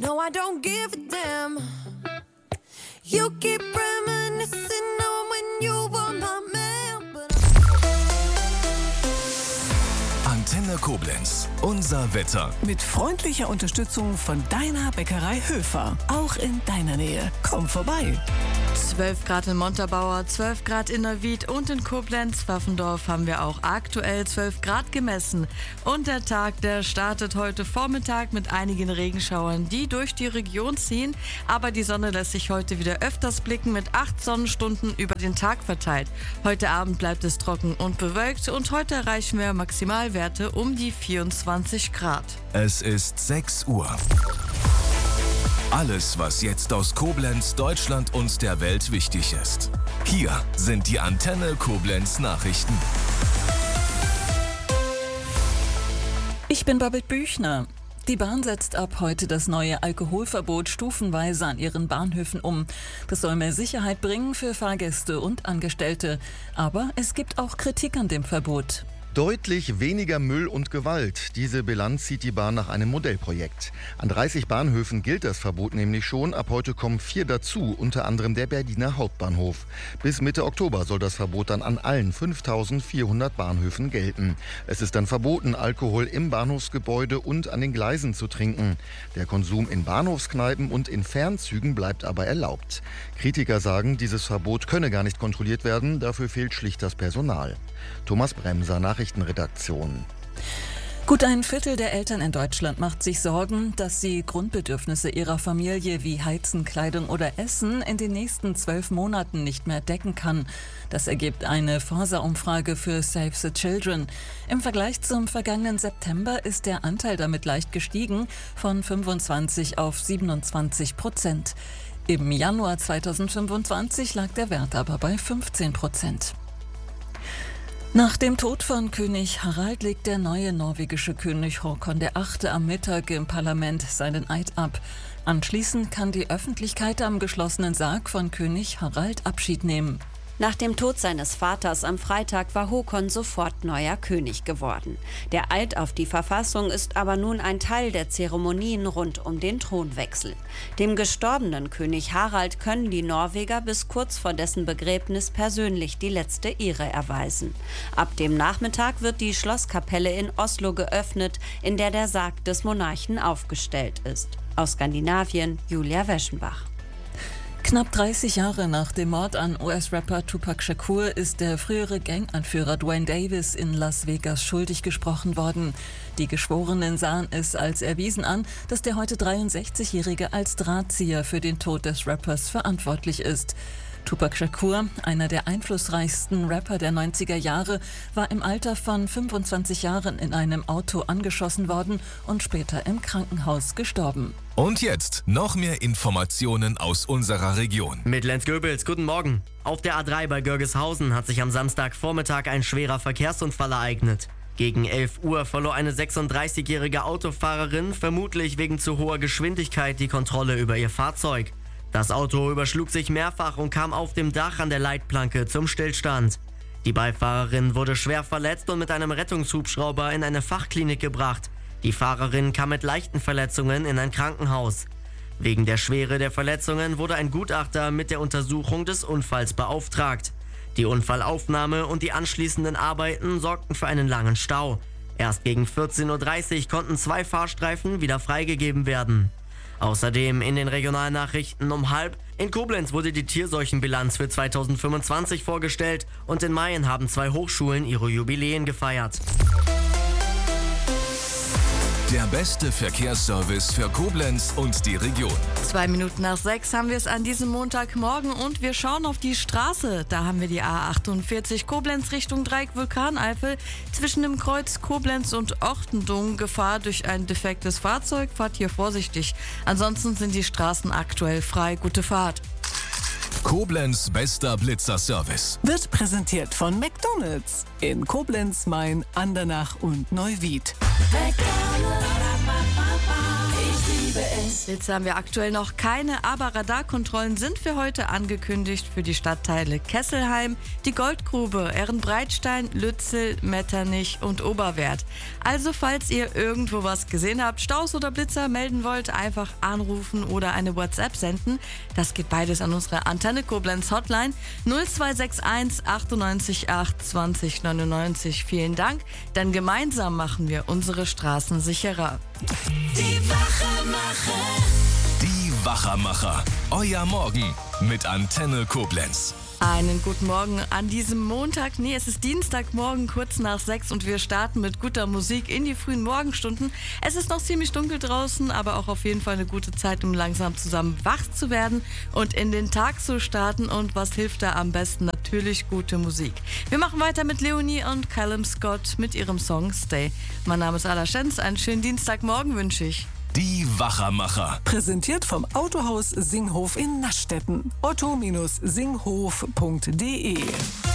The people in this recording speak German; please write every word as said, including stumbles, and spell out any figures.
No, I don't give a damn. You keep reminiscing on when you were my man, but Antenne Koblenz, unser Wetter. Mit freundlicher Unterstützung von deiner Bäckerei Höfer. Auch in deiner Nähe. Komm vorbei. zwölf Grad in Montabaur, zwölf Grad in Neuwied und in Koblenz-Pfaffendorf haben wir auch aktuell zwölf Grad gemessen. Und der Tag, der startet heute Vormittag mit einigen Regenschauern, die durch die Region ziehen. Aber die Sonne lässt sich heute wieder öfters blicken mit acht Sonnenstunden über den Tag verteilt. Heute Abend bleibt es trocken und bewölkt und heute erreichen wir Maximalwerte um die vierundzwanzig Grad. Es ist sechs Uhr. Alles, was jetzt aus Koblenz, Deutschland und der Welt wichtig ist. Hier sind die Antenne Koblenz Nachrichten. Ich bin Babette Büchner. Die Bahn setzt ab heute das neue Alkoholverbot stufenweise an ihren Bahnhöfen um. Das soll mehr Sicherheit bringen für Fahrgäste und Angestellte. Aber es gibt auch Kritik an dem Verbot. Deutlich weniger Müll und Gewalt. Diese Bilanz zieht die Bahn nach einem Modellprojekt. An dreißig Bahnhöfen gilt das Verbot nämlich schon. Ab heute kommen vier dazu, unter anderem der Berliner Hauptbahnhof. Bis Mitte Oktober soll das Verbot dann an allen fünftausendvierhundert Bahnhöfen gelten. Es ist dann verboten, Alkohol im Bahnhofsgebäude und an den Gleisen zu trinken. Der Konsum in Bahnhofskneipen und in Fernzügen bleibt aber erlaubt. Kritiker sagen, dieses Verbot könne gar nicht kontrolliert werden. Dafür fehlt schlicht das Personal. Thomas Bremser, Nachrichtenredaktion. Gut ein Viertel der Eltern in Deutschland macht sich Sorgen, dass sie Grundbedürfnisse ihrer Familie wie Heizen, Kleidung oder Essen in den nächsten zwölf Monaten nicht mehr decken kann. Das ergibt eine Forsa-Umfrage für Save the Children. Im Vergleich zum vergangenen September ist der Anteil damit leicht gestiegen, von fünfundzwanzig auf siebenundzwanzig Prozent. Im Januar zweitausendfünfundzwanzig lag der Wert aber bei fünfzehn Prozent. Nach dem Tod von König Harald legt der neue norwegische König Håkon der Achte am Mittag im Parlament seinen Eid ab. Anschließend kann die Öffentlichkeit am geschlossenen Sarg von König Harald Abschied nehmen. Nach dem Tod seines Vaters am Freitag war Håkon sofort neuer König geworden. Der Eid auf die Verfassung ist aber nun ein Teil der Zeremonien rund um den Thronwechsel. Dem gestorbenen König Harald können die Norweger bis kurz vor dessen Begräbnis persönlich die letzte Ehre erweisen. Ab dem Nachmittag wird die Schlosskapelle in Oslo geöffnet, in der der Sarg des Monarchen aufgestellt ist. Aus Skandinavien, Julia Weschenbach. Knapp dreißig Jahre nach dem Mord an U S-Rapper Tupac Shakur ist der frühere Ganganführer Duane Davis in Las Vegas schuldig gesprochen worden. Die Geschworenen sahen es als erwiesen an, dass der heute dreiundsechzigjährige als Drahtzieher für den Tod des Rappers verantwortlich ist. Tupac Shakur, einer der einflussreichsten Rapper der neunziger Jahre, war im Alter von fünfundzwanzig Jahren in einem Auto angeschossen worden und später im Krankenhaus gestorben. Und jetzt noch mehr Informationen aus unserer Region. Mit Lenz Goebels, guten Morgen. Auf der A drei bei Görgeshausen hat sich am Samstagvormittag ein schwerer Verkehrsunfall ereignet. Gegen elf Uhr verlor eine sechsunddreißigjährige Autofahrerin vermutlich wegen zu hoher Geschwindigkeit die Kontrolle über ihr Fahrzeug. Das Auto überschlug sich mehrfach und kam auf dem Dach an der Leitplanke zum Stillstand. Die Beifahrerin wurde schwer verletzt und mit einem Rettungshubschrauber in eine Fachklinik gebracht. Die Fahrerin kam mit leichten Verletzungen in ein Krankenhaus. Wegen der Schwere der Verletzungen wurde ein Gutachter mit der Untersuchung des Unfalls beauftragt. Die Unfallaufnahme und die anschließenden Arbeiten sorgten für einen langen Stau. Erst gegen vierzehn Uhr dreißig konnten zwei Fahrstreifen wieder freigegeben werden. Außerdem in den Regionalnachrichten um halb. In Koblenz wurde die Tierseuchenbilanz für zweitausendfünfundzwanzig vorgestellt und in Mayen haben zwei Hochschulen ihre Jubiläen gefeiert. Der beste Verkehrsservice für Koblenz und die Region. Zwei Minuten nach sechs haben wir es an diesem Montagmorgen und wir schauen auf die Straße. Da haben wir die A achtundvierzig Koblenz Richtung Dreieck Vulkaneifel. Zwischen dem Kreuz Koblenz und Ortendung Gefahr durch ein defektes Fahrzeug. Fahrt hier vorsichtig. Ansonsten sind die Straßen aktuell frei. Gute Fahrt. Koblenz bester Blitzerservice. Wird präsentiert von McDonald's in Koblenz, Main, Andernach und Neuwied. McDonald's, ich liebe es. Blitze haben wir aktuell noch keine, aber Radarkontrollen sind für heute angekündigt für die Stadtteile Kesselheim, die Goldgrube, Ehrenbreitstein, Lützel, Metternich und Oberwert. Also falls ihr irgendwo was gesehen habt, Staus oder Blitzer melden wollt, einfach anrufen oder eine WhatsApp senden. Das geht beides an unsere Antenne Koblenz Hotline null zwei sechs eins achtundneunzig acht zwanzig neunundneunzig. Vielen Dank, denn gemeinsam machen wir unsere Straßen sicherer. Die Wachermacher. Die Wachermacher. Euer Morgen mit Antenne Koblenz. Einen guten Morgen an diesem Montag. Nee, es ist Dienstagmorgen, kurz nach sechs und wir starten mit guter Musik in die frühen Morgenstunden. Es ist noch ziemlich dunkel draußen, aber auch auf jeden Fall eine gute Zeit, um langsam zusammen wach zu werden und in den Tag zu starten. Und was hilft da am besten? Natürlich gute Musik. Wir machen weiter mit Leonie und Callum Scott mit ihrem Song Stay. Mein Name ist Ada Schenz, einen schönen Dienstagmorgen wünsche ich. Die Wachermacher. Präsentiert vom Autohaus Singhof in Naschstetten. otto Bindestrich singhof punkt de